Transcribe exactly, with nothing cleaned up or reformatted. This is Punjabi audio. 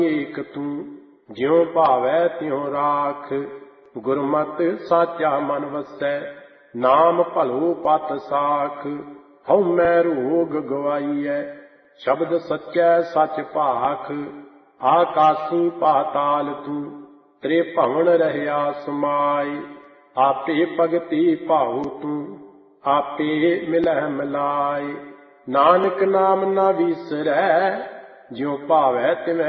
ਏਕ ਤੂੰ ਜਿਉ ਭਾਵੈ ਤਿਉ ਰਾਖ। ਗੁਰਮਤਿ ਸਾਚਾ ਮਨ ਵਸੈ ਨਾਮ ਭਲੋ ਪਤ ਸਾਖ। ਹਉਮੈ ਰੋਗ ਗਵਾਈਐ ਸ਼ਬਦ ਸੱਚੈ ਸਚ ਭਾਖ। ਆਕਾਸੀ ਪਾਤਾਲ ਤੂੰ ਤ੍ਰੇ ਭਵਨ ਰਹਿਆ ਸਮਾਇ। ਆਪੇ ਭਗਤੀ ਭਾਉ ਤੂੰ ਆਪੇ ਮਿਲਹਿ ਮਿਲਾਇ। ਨਾਨਕ ਨਾਮ ਨਾ ਵੀਸਰੈ ਜਿਉ ਭਾਵੈ ਤਿਵੈ